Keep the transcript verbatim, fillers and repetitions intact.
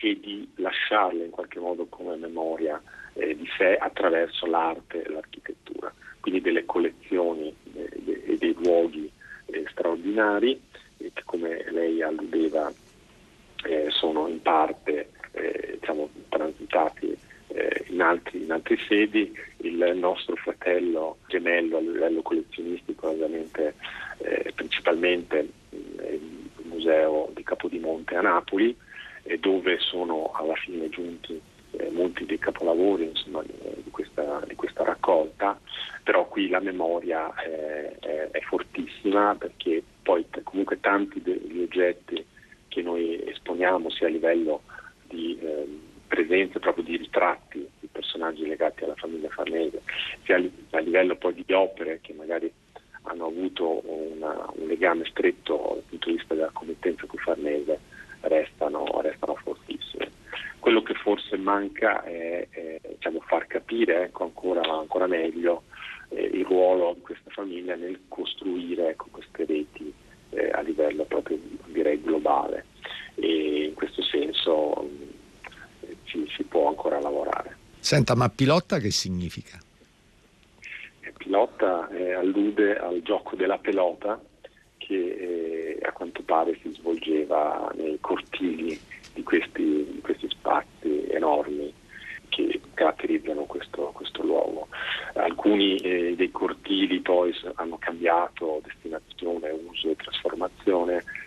e di lasciarle in qualche modo come memoria eh, di sé attraverso l'arte e l'architettura, quindi delle collezioni eh, e dei luoghi eh, straordinari eh, che, come lei alludeva, eh, sono in parte eh, diciamo, transitati eh, in, altri, in altre sedi. Il nostro fratello gemello a livello collezionistico ovviamente eh, principalmente eh, il Museo di Capodimonte a Napoli, eh, dove sono alla fine giunti eh, molti dei capolavori insomma, di, di, questa, di questa raccolta, però qui la memoria è, è, è fortissima, perché poi t- comunque tanti degli oggetti che noi esponiamo sia a livello di eh, presenze proprio di ritratti di personaggi legati alla famiglia Farnese, sia a livello poi di opere che magari hanno avuto una, un legame stretto dal punto di vista della committenza con Farnese, restano, restano fortissime. Quello che forse manca è, è diciamo, far capire ecco, ancora, ancora meglio eh, il ruolo di questa famiglia nel costruire ecco, queste reti eh, a livello proprio direi globale, e in questo senso eh, ci, si può ancora lavorare. Senta, ma Pilotta che significa? Pilotta eh, allude al gioco della pelota che eh, a quanto pare si svolgeva nei cortili di questi, di questi spazi enormi che caratterizzano questo, questo luogo. Alcuni eh, dei cortili poi hanno cambiato destinazione, uso e trasformazione,